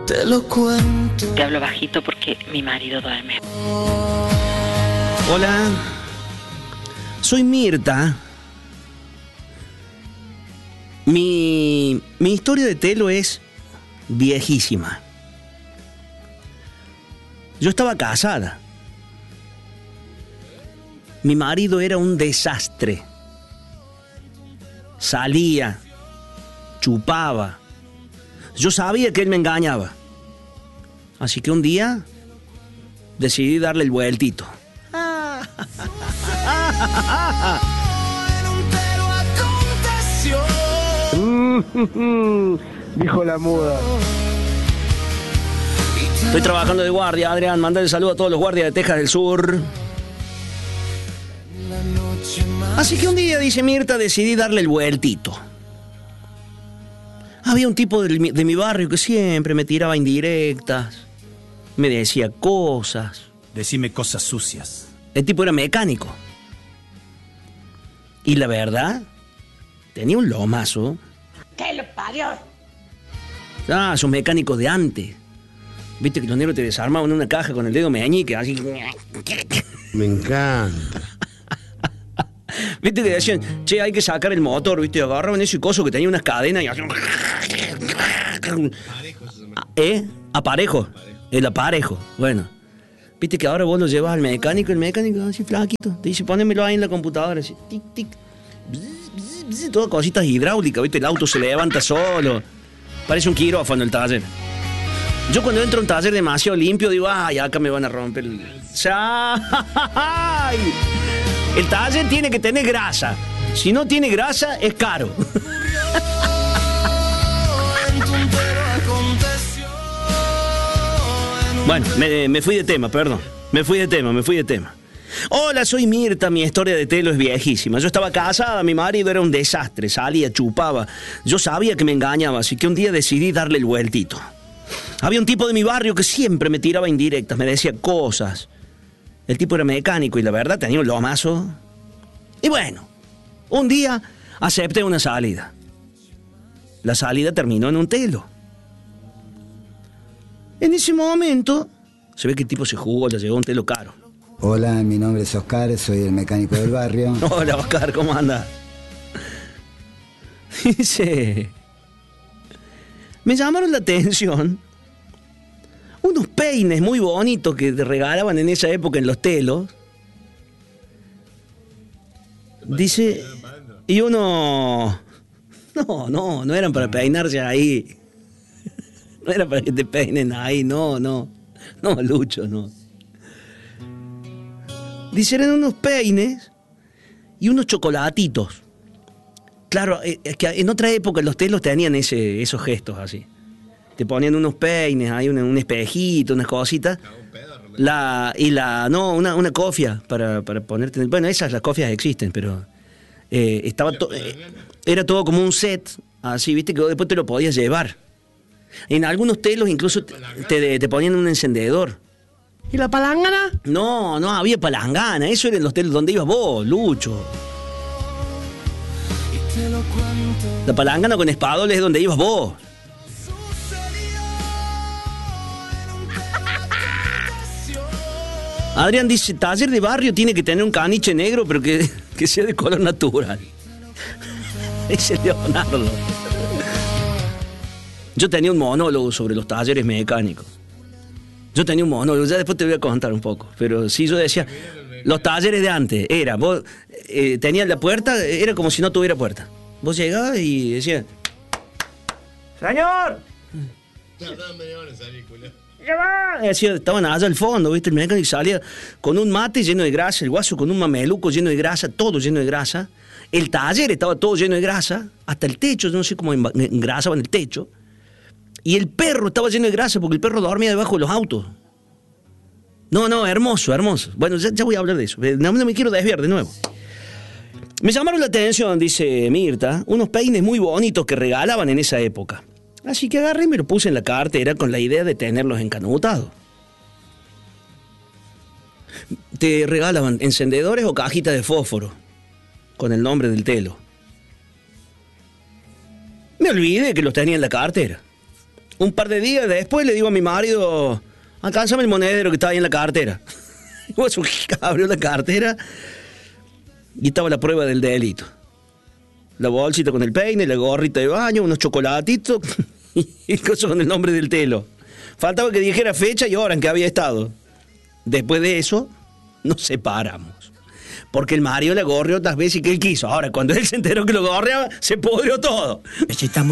Te lo cuento. Te hablo bajito porque mi marido duerme. Hola, soy Mirta. Mi historia de Telo es viejísima. Yo estaba casada. Mi marido era un desastre. Salía, chupaba. Yo sabía que él me engañaba. Así que un día decidí darle el vueltito. Dijo la muda. Estoy trabajando de guardia, Adrián. Mándale saludo a todos los guardias de Texas del Sur. Así que un día, dice Mirta, decidí darle el vueltito. Había un tipo de mi barrio que siempre me tiraba indirectas, me decía cosas. Decime cosas sucias. El tipo era mecánico. Y la verdad, tenía un lomazo. ¿Qué lo parió? Ah, esos mecánicos de antes. Viste que los negros te desarmaban en una caja con el dedo meñique, así. Me encanta. Viste que decían, che, hay que sacar el motor, viste, agarraban ese coso que tenía unas cadenas y hacían. Aparejo. El aparejo. Bueno. Viste que ahora vos lo llevas al mecánico, el mecánico así flaquito, te dice, ponémelo ahí en la computadora, así, tic, tic, bzz, bzz, bzz, todas cositas hidráulicas, viste, el auto se levanta solo, parece un quirófano el taller. Yo cuando entro a un taller demasiado limpio digo, ay, acá me van a romper el... ¡Ay! El taller tiene que tener grasa, si no tiene grasa es caro. Bueno, me fui de tema, perdón. Me fui de tema. Hola, soy Mirta, mi historia de Telo es viejísima. Yo estaba casada, mi marido era un desastre, salía, chupaba. Yo sabía que me engañaba, así que un día decidí darle el vueltito. Había un tipo de mi barrio que siempre me tiraba indirectas, me decía cosas. El tipo era mecánico y la verdad tenía un lomazo. Y bueno, un día acepté una salida. La salida terminó en un Telo. En ese momento, se ve que el tipo se jugó, le llegó un Telo caro. Hola, mi nombre es Oscar, soy el mecánico del barrio. Hola, Oscar, ¿cómo anda? Dice... Me llamaron la atención unos peines muy bonitos que te regalaban en esa época en los Telos. Dice... Y uno... No eran para peinarse ahí. No era para que te peinen ahí, no, Lucho, no. Dice, eran unos peines y unos chocolatitos. Claro, es que en otra época los Telos tenían esos gestos así. Te ponían unos peines, ahí un espejito, unas cositas. Una cofia para ponerte... Bueno, las cofias existen, pero... era todo como un set, así, viste, que después te lo podías llevar. En algunos Telos incluso te ponían un encendedor. ¿Y la palangana? No había palangana. Eso eran los Telos donde ibas vos, Lucho. La palangana con espadoles es donde ibas vos. Adrián dice, taller de barrio tiene que tener un caniche negro, pero que sea de color natural. Dice Leonardo. Yo tenía un monólogo sobre los talleres mecánicos. Ya después te voy a contar un poco. Pero sí, yo decía, los talleres de antes, vos tenías la puerta, era como si no tuviera puerta. Vos llegabas y decías, ¡señor! Estaban allá al fondo, ¿viste? El mecánico salía con un mate lleno de grasa, el guaso con un mameluco lleno de grasa, todo lleno de grasa. El taller estaba todo lleno de grasa, hasta el techo, yo no sé cómo engrasaban el techo. Y el perro estaba lleno de grasa porque el perro dormía debajo de los autos. No, hermoso. Bueno, ya voy a hablar de eso. No me quiero desviar de nuevo. Me llamaron la atención, dice Mirta, unos peines muy bonitos que regalaban en esa época. Así que agarré y me lo puse en la cartera con la idea de tenerlos encanutados. Te regalaban encendedores o cajitas de fósforo con el nombre del Telo. Me olvidé que los tenía en la cartera. Un par de días después le digo a mi marido, alcánzame el monedero que estaba ahí en la cartera. Y guaso abrió la cartera y estaba la prueba del delito. La bolsita con el peine, la gorrita de baño, unos chocolatitos y el coso con el nombre del telo. Faltaba que dijera fecha y hora en que había estado. Después de eso, nos separamos. Porque el Mario le gorrió otras veces que él quiso. Ahora, cuando él se enteró que lo gorreaba, se pudrió todo.